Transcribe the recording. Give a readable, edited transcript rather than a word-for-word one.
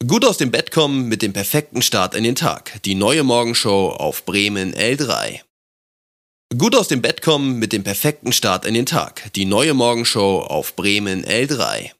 Gut aus dem Bett kommen mit dem perfekten Start in den Tag. Die neue Morgenshow auf Bremen L3. Gut aus dem Bett kommen mit dem perfekten Start in den Tag. Die neue Morgenshow auf Bremen L3.